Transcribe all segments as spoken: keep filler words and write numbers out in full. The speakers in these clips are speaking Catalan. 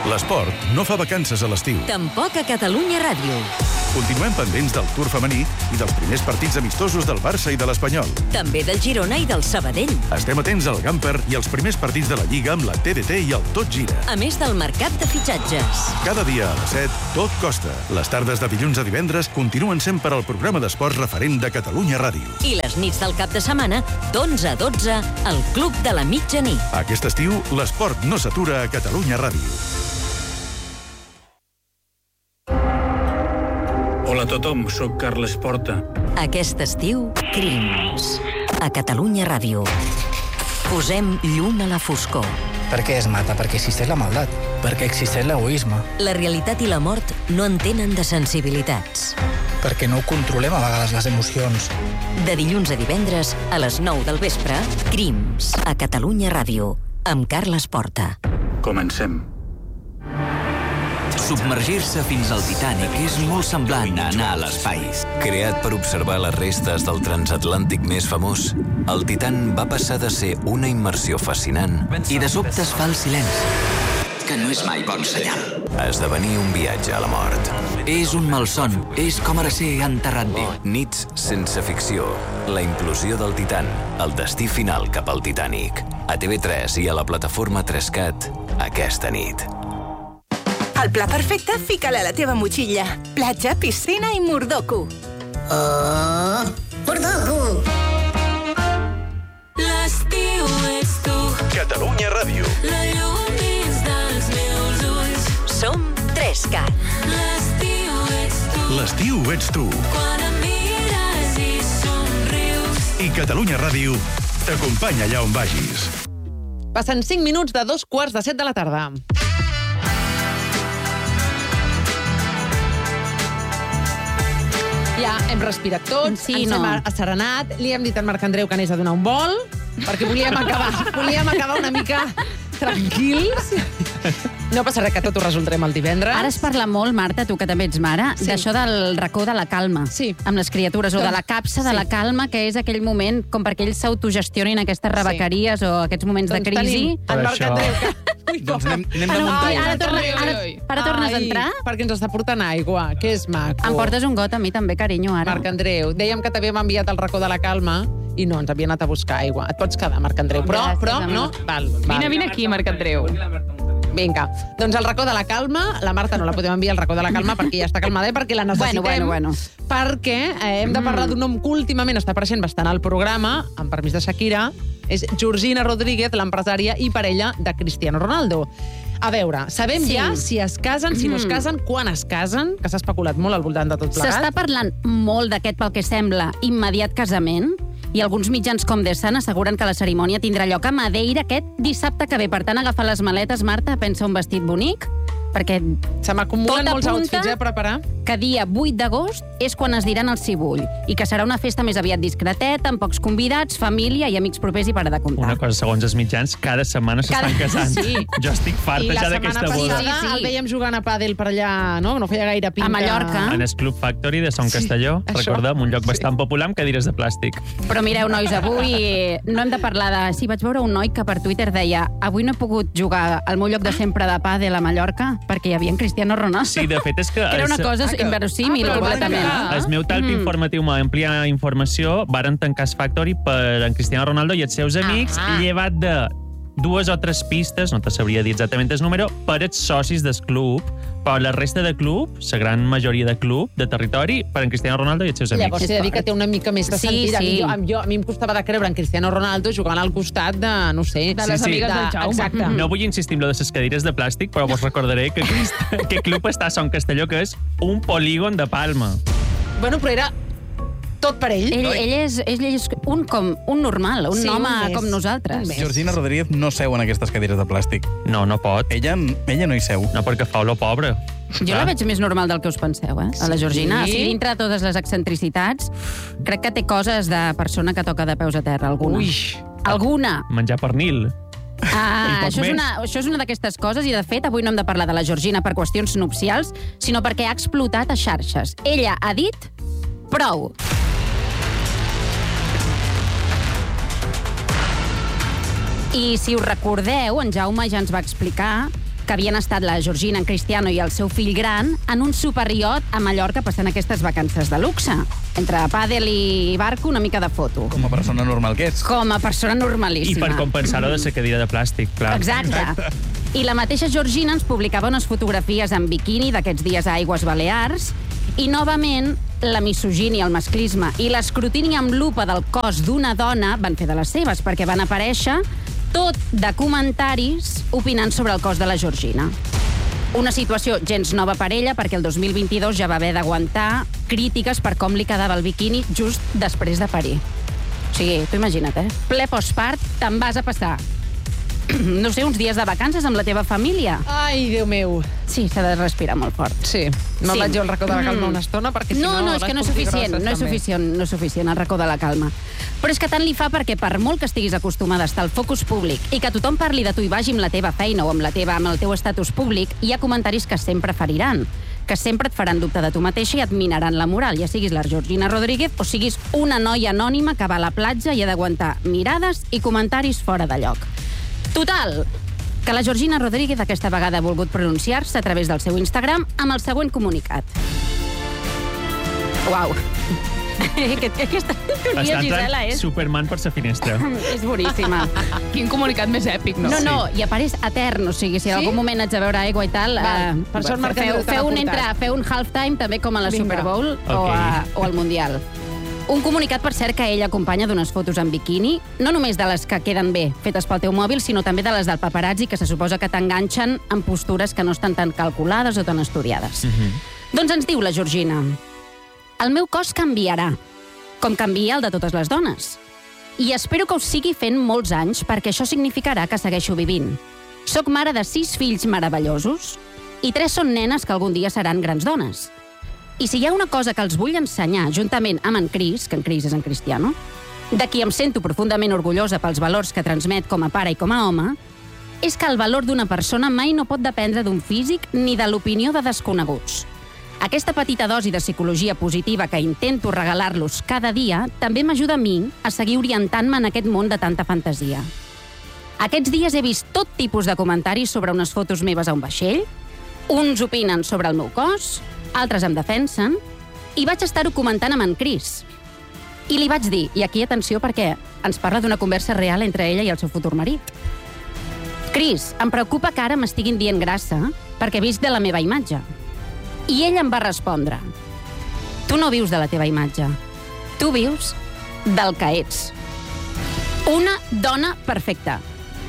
L'esport no fa vacances a l'estiu. Tampoc a Catalunya Ràdio. Continuem pendents del Tour femení i dels primers partits amistosos del Barça i de l'Espanyol. També del Girona i del Sabadell. Estem atents al Gamper i als primers partits de la Lliga amb la T D T i el Tot Gira. A més del mercat de fitxatges. Cada dia a les set, tot costa. Les tardes de dilluns a divendres continuen sent per al programa d'esports referent de Catalunya Ràdio. I les nits del cap de setmana, d'onze a dotze, al Club de la Mitjanit. Aquest estiu, l'esport no s'atura a Catalunya Ràdio. Hola a tothom, sóc Carles Porta. Aquest estiu, Crims. A Catalunya Ràdio. Posem llum a la foscor. Per què es mata? Perquè existeix la maldat. Perquè existeix l'egoisme. La realitat i la mort no entenen de sensibilitats. Perquè no controlem a vegades les emocions. De dilluns a divendres, a les nou del vespre, Crims. A Catalunya Ràdio. Amb Carles Porta. Comencem. Submergir-se fins al Titanic és molt semblant a anar a l'espai. Creat per observar les restes del transatlàntic més famós, el Titan va passar de ser una immersió fascinant i de sobte es fa el silenci, que no és mai bon senyal, a esdevenir un viatge a la mort. És un malson, és com ara ser enterrat viu. Nits sense ficció, la implosió del Titan, el destí final cap al Titanic. A T V tres i a la plataforma tres cat aquesta nit. El pla perfecte, fica-la a la teva motxilla. Platja, piscina i mordoco. Oh, mordoco! L'estiu ets tu. Catalunya Ràdio. La llum dins dels meus ulls. Som tres cat. L'estiu ets tu. L'estiu ets tu. Quan em mires i somrius. I Catalunya Ràdio t'acompanya allà on vagis. Passen cinc minuts de dos quarts de set de la tarda. Ja hem respirat tots, sí, ens no. hem asserenat, li hem dit al Marc Andreu que anés a donar un vol, perquè volíem acabar, volíem acabar una mica tranquils. No passa res, que tot ho resoldrem el divendres. Ara es parla molt, Marta, tu que també ets mare, sí. d'això del racó de la calma, sí. amb les criatures, o de la capsa de sí. la calma, que és aquell moment com perquè ells s'autogestionin aquestes rebequeries sí. o aquests moments doncs de crisi. En Marc Andreu, que... Ui, doncs anem, anem de muntanya. Ai, ara, torna, ara, ara tornes a entrar? Perquè ens està portant aigua, que és maco. Em portes un got a mi també, carinyo, ara. Marc Andreu, dèiem que t'havíem enviat al racó de la calma i no, ens havia anat a buscar aigua. Et pots quedar, Marc Andreu, però, Gràcies, però amic. no? Val, val. Vine, vine aquí, Marc Andreu. Vinga, doncs al racó de la calma, la Marta no la podem enviar al racó de la calma perquè ja està calmada, perquè la necessitem. Bueno, bueno, bueno. Perquè eh, hem de parlar d'un nom que últimament està apareixent bastant al programa, amb permís de Shakira, és Georgina Rodríguez, l'empresària i parella de Cristiano Ronaldo. A veure, sabem Sí. ja si es casen, si no es casen, quan es casen, que s'ha especulat molt al voltant de tot plegat. S'està parlant molt d'aquest, pel que sembla, immediat casament, i alguns mitjans com The Sun asseguren que la cerimònia tindrà lloc a Madeira aquest dissabte que ve. Per tant, agafa les maletes, Marta, pensa un vestit bonic, perquè se m'acumulen tot molts apunta outfits, eh, a preparar. Que dia vuit d'agost és quan es diran el sí vull, i que serà una festa més aviat discreteta, amb pocs convidats, família i amics propers i para de comptar. Una cosa, segons els mitjans, cada setmana s'estan Cada- casant. Sí. Jo estic farta ja d'aquesta boda. I la setmana passada el veiem jugant a pàdel per allà, no? No feia gaire pinta. A Mallorca. En el Club Factory de Son Castelló, això. recordem, un lloc bastant popular amb cadires de plàstic. Però mireu, nois, avui no hem de parlar de... Sí, vaig veure un noi que per Twitter deia avui no he pogut jugar al meu lloc de sempre de pàdel a Mallorca perquè hi havia en Cristiano Ronaldo. Sí, de fet és que... Que era una el- cosa Ah, que- inverosímil, Ah, però completament. El meu talp Mm. informatiu m'amplia informació, varen tancar el Factory per en Cristiano Ronaldo i els seus amics, Ah. llevat de dues o tres pistes, no te sabria dir exactament el número, per els socis del club, però la resta de club, la gran majoria de club, de territori, per en Cristiano Ronaldo i els seus amics. Llavors he de dir que té una mica més de Sí, sentit. A mi, sí. jo, a, jo, a mi em costava de creure en Cristiano Ronaldo jugant al costat de, no sé... De les amigues del Jaume. Exacte. No vull insistir en lo de les cadires de plàstic, però vos recordaré que aquest, aquest club està a Son Castelló, que és un polígon de Palma. Bueno, però era tot per ell. Ell, ell, és, ell és un, com, un normal, un Sí, home un més, com nosaltres. un més. Georgina Rodríguez no seu en aquestes cadires de plàstic. No, no pot. Ella, ella no hi seu. No, perquè fa olor pobre. Jo la veig més normal del que us penseu, eh? A la Georgina. Sí. O sigui, dintre de totes les excentricitats, crec que té coses de persona que toca de peus a terra, alguna. Ui. Alguna. Menjar pernil. Ah, I poc això és, més. una, això és una d'aquestes coses i, de fet, avui no hem de parlar de la Georgina per qüestions nupcials, sinó perquè ha explotat a xarxes. Ella ha dit prou. I si us recordeu, en Jaume ja ens va explicar que havien estat la Georgina, en Cristiano i el seu fill gran en un superiot a Mallorca passant aquestes vacances de luxe. Entre pàdel i barco, una mica de foto. Com a persona normal que ets. Com a persona I normalíssima. per compensar-ho de la cadira de plàstic, clar. Exacte. I la mateixa Georgina ens publicava unes fotografies en biquini d'aquests dies a Aigües Balears i, novament, la misogínia, el masclisme i l'escrutini amb lupa del cos d'una dona van fer de les seves, perquè van aparèixer tot de comentaris opinant sobre el cos de la Georgina. Una situació gens nova per ella, perquè el dos mil vint-i-dos ja va haver d'aguantar crítiques per com li quedava el biquini just després de parir. O sigui, tu imagina't, eh? Ple postpart, te'n vas a passar no sé, uns dies de vacances amb la teva família. Ai, Déu meu. Sí, s'ha de respirar molt fort. Sí, me'n Sí. vaig jo al racó de la calma Mm. una estona, perquè si No, no... no, és les que no és puc dir suficient, grosses, no és també. suficient, no és suficient, el racó de la calma. Però és que tant li fa perquè per molt que estiguis acostumada a estar al focus públic i que tothom parli de tu i vagi amb la teva feina o amb, la teva, amb el teu estatus públic, hi ha comentaris que sempre feriran, que sempre et faran dubte de tu mateixa i et minaran la moral, ja siguis la Georgina Rodríguez o siguis una noia anònima que va a la platja i ha d'aguantar mirades i comentaris fora de lloc. Total, que la Georgina Rodríguez aquesta vegada ha volgut pronunciar-se a través del seu Instagram amb el següent comunicat. Uau. Aquesta Està tonía, entrant Gisela, és... Superman per la finestra. És boníssima. Quin comunicat més èpic, no? No, no, i apareix etern, o sigui, si en Sí? algun moment haig de veure aigua i tal... Val, per això el Marc feu, Andreu te l'ha feu, un portat. entre, feu un halftime també com a la Vinga. Super Bowl o, Ok. a, o al Mundial. Un comunicat, per cert, que ella acompanya d'unes fotos en biquini, no només de les que queden bé, fetes pel teu mòbil, sinó també de les del paparazzi, que se suposa que t'enganxen en postures que no estan tan calculades o tan estudiades. Doncs ens diu la Georgina: el meu cos canviarà, com canvia el de totes les dones. I espero que ho sigui fent molts anys, perquè això significarà que segueixo vivint. Soc mare de sis fills meravellosos i tres són nenes que algun dia seran grans dones. I si hi ha una cosa que els vull ensenyar, juntament amb en Cris, que en Cris és en Cristiano, de qui em sento profundament orgullosa pels valors que transmet com a pare i com a home, és que el valor d'una persona mai no pot dependre d'un físic ni de l'opinió de desconeguts. Aquesta petita dosi de psicologia positiva que intento regalar-los cada dia també m'ajuda a mi a seguir orientant-me en aquest món de tanta fantasia. Aquests dies he vist tot tipus de comentaris sobre unes fotos meves a un vaixell, uns opinen sobre el meu cos, altres em defensen, i vaig estar-ho comentant amb en Cris. I li vaig dir, i aquí atenció perquè ens parla d'una conversa real entre ella i el seu futur marit. Cris, em preocupa que ara m'estiguin dient grassa perquè visc de la meva imatge. I ell em va respondre: tu no vius de la teva imatge, tu vius del que ets. Una dona perfecta.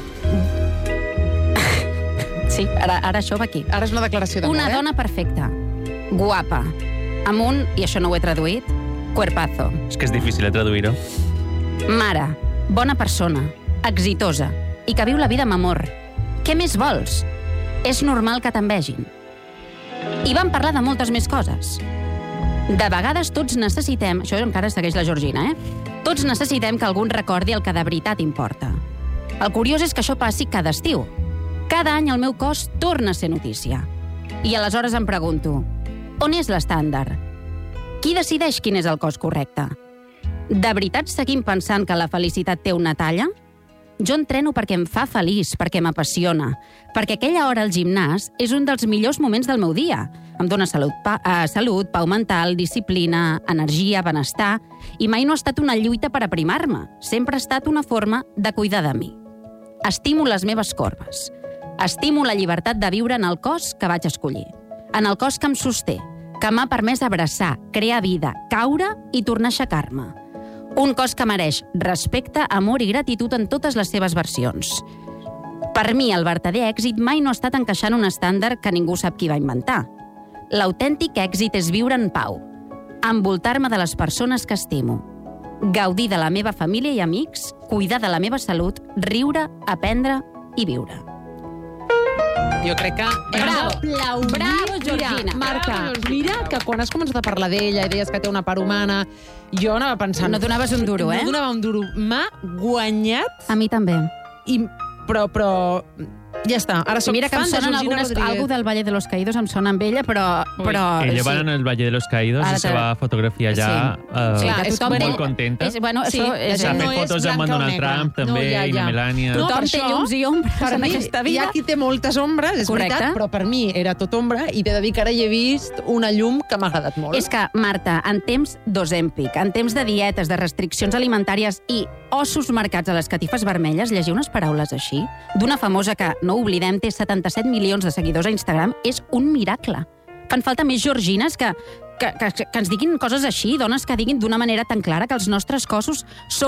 Sí, ara, ara això va aquí. Ara és una declaració d'amor, Una eh? dona perfecta, guapa, amb un, i això no ho he traduït, cuerpazo. És que és difícil de traduir-ho. Mare, bona persona, exitosa, i que viu la vida amb amor. Què més vols? És normal que t'envegin. I vam parlar de moltes més coses. De vegades tots necessitem... Això encara segueix la Georgina, eh? Tots necessitem que algú recordi el que de veritat importa. El curiós és que això passi cada estiu. Cada any el meu cos torna a ser notícia. I aleshores em pregunto, on és l'estàndard? Qui decideix quin és el cos correcte? De veritat seguim pensant que la felicitat té una talla? Jo entreno perquè em fa feliç, perquè m'apassiona, perquè aquella hora al gimnàs és un dels millors moments del meu dia. Em dóna salut, pa, eh, salut, pau mental, disciplina, energia, benestar, i mai no ha estat una lluita per aprimar-me. Sempre ha estat una forma de cuidar de mi. Estimo les meves corbes. Estimo la llibertat de viure en el cos que vaig escollir. En el cos que em sosté, que m'ha permès abraçar, crear vida, caure i tornar a aixecar-me. Un cos que mereix respecte, amor i gratitud en totes les seves versions. Per mi, el vertader èxit mai no ha estat encaixant un estàndard que ningú sap qui va inventar. L'autèntic èxit és viure en pau, envoltar-me de les persones que estimo, gaudir de la meva família i amics, cuidar de la meva salut, riure, aprendre i viure. Jo crec que hem Bravo. d'aplaudir. Bravo, Georgina. Mira, Marta, Bravo, Georgina. mira que quan has començat a parlar d'ella i deies que té una part humana, jo anava pensant... No donaves un duro, eh? No donava un duro. M'ha guanyat, A mi també. i, però, però Ja està. Ara soc Mira que em fan de sonen Georgina algunes, Rodríguez. algú del Valle de los Caídos em sona amb ella, però... però Ella va sí. en el Valle de los Caídos Ara i se te- va fotografiar allà Sí. eh, Clar, és molt com- contenta. És, bueno, Sí, això la és, S'ha gent fet no és fotos amb blanca en o Donald negra. Trump, també, No, ja, i ja. la Melania. No, Tothom per té això, llums i ombres per en mi, aquesta hi vida. ha qui té moltes ombres, és Correcte. veritat, però per mi era tot ombra i t'he de dir que ara hi he vist una llum que m'ha agradat molt. És que, Marta, en temps d'Ozempic, en temps de dietes, de restriccions alimentàries i ossos marcats a les catifes vermelles, llegir unes paraules així, d'una famosa que, no oblidem, té setanta-set milions de seguidors a Instagram, és un miracle. Fan falta més georgines que, que, que, que ens diguin coses així, dones que diguin d'una manera tan clara que els nostres cossos,